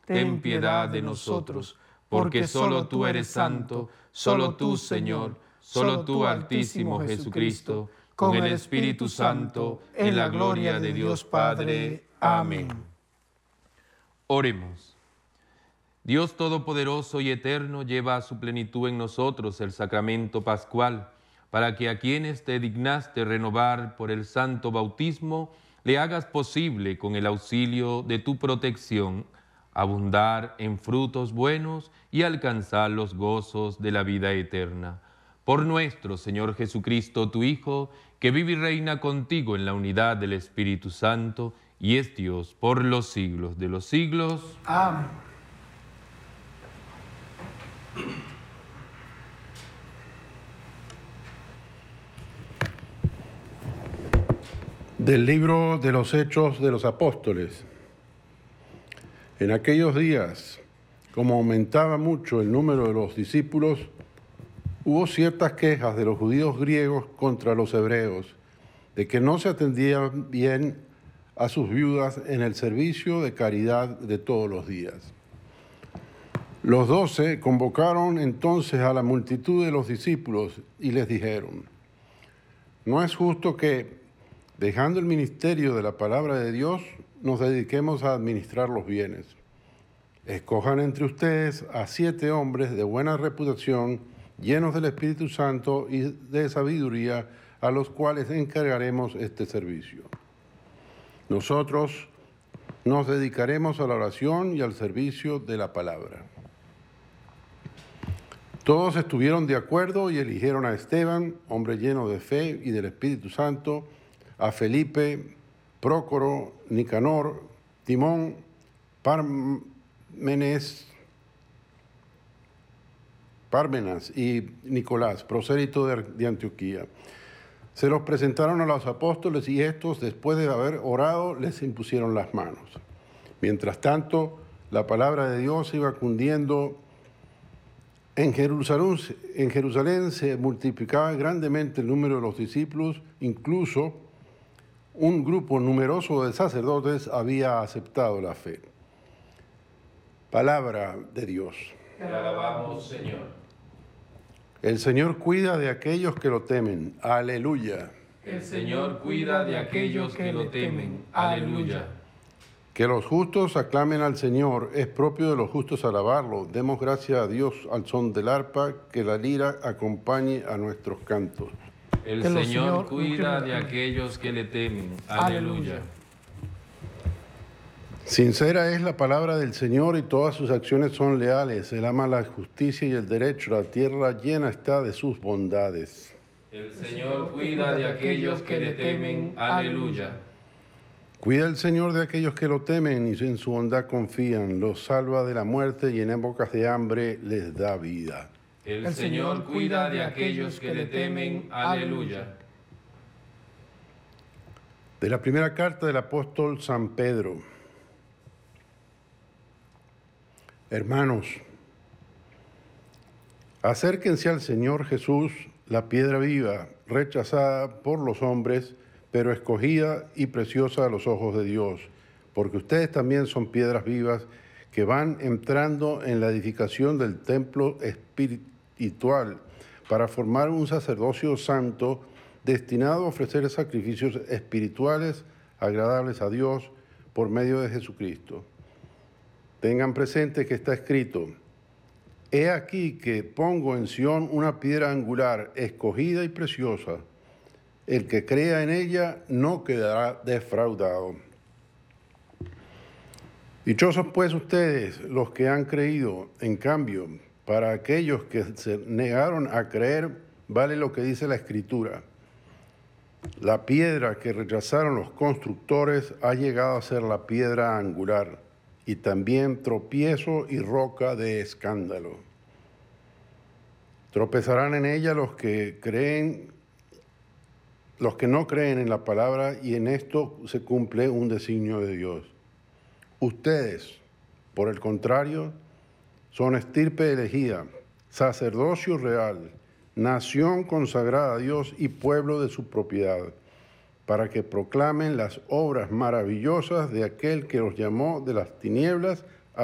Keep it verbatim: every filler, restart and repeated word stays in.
ten piedad de nosotros, porque solo tú eres santo, solo tú, Señor, solo tú, Altísimo Jesucristo, con el Espíritu Santo, en la gloria de Dios Padre. Amén. Oremos. Dios Todopoderoso y Eterno, lleva a su plenitud en nosotros el sacramento pascual, para que a quienes te dignaste renovar por el santo bautismo, le hagas posible, con el auxilio de tu protección, abundar en frutos buenos y alcanzar los gozos de la vida eterna. Por nuestro Señor Jesucristo, tu Hijo, que vive y reina contigo en la unidad del Espíritu Santo, y es Dios por los siglos de los siglos. Amén. Del libro de los Hechos de los Apóstoles. En aquellos días, como aumentaba mucho el número de los discípulos, hubo ciertas quejas de los judíos griegos contra los hebreos, de que no se atendían bien a sus viudas en el servicio de caridad de todos los días. Los doce convocaron entonces a la multitud de los discípulos y les dijeron: no es justo que, dejando el ministerio de la palabra de Dios, nos dediquemos a administrar los bienes. Escojan entre ustedes a siete hombres de buena reputación, llenos del Espíritu Santo y de sabiduría, a los cuales encargaremos este servicio. Nosotros nos dedicaremos a la oración y al servicio de la palabra. Todos estuvieron de acuerdo y eligieron a Esteban, hombre lleno de fe y del Espíritu Santo, a Felipe, Prócoro, Nicanor, Timón, Parmenes, Pármenas y Nicolás, prosélito de, de Antioquía. Se los presentaron a los apóstoles y estos, después de haber orado, les impusieron las manos. Mientras tanto, la palabra de Dios iba cundiendo. En Jerusalén, en Jerusalén se multiplicaba grandemente el número de los discípulos, incluso un grupo numeroso de sacerdotes había aceptado la fe. Palabra de Dios. Te alabamos, Señor. El Señor cuida de aquellos que lo temen. Aleluya. El Señor cuida de aquellos que lo temen. Aleluya. Que los justos aclamen al Señor, es propio de los justos alabarlo. Demos gracias a Dios al son del arpa, que la lira acompañe a nuestros cantos. El Señor, Señor cuida de aquellos que le temen. Aleluya. Sincera es la palabra del Señor y todas sus acciones son leales. Él ama la justicia y el derecho. La tierra llena está de sus bondades. El Señor cuida de aquellos que le temen. Aleluya. Cuida el Señor de aquellos que lo temen y en su bondad confían. Los salva de la muerte y en épocas de hambre les da vida. El Señor cuida de aquellos que le temen. Aleluya. De la primera carta del apóstol San Pedro. Hermanos, acérquense al Señor Jesús, la piedra viva, rechazada por los hombres, pero escogida y preciosa a los ojos de Dios, porque ustedes también son piedras vivas que van entrando en la edificación del templo espiritual para formar un sacerdocio santo destinado a ofrecer sacrificios espirituales agradables a Dios por medio de Jesucristo. Tengan presente que está escrito: he aquí que pongo en Sión una piedra angular, escogida y preciosa. El que crea en ella no quedará defraudado. Dichosos pues ustedes, los que han creído. En cambio, para aquellos que se negaron a creer, vale lo que dice la Escritura: la piedra que rechazaron los constructores ha llegado a ser la piedra angular, y también tropiezo y roca de escándalo. Tropezarán en ella los que creen, los que no creen en la palabra, y en esto se cumple un designio de Dios. Ustedes, por el contrario, son estirpe elegida, sacerdocio real, nación consagrada a Dios y pueblo de su propiedad, para que proclamen las obras maravillosas de aquel que los llamó de las tinieblas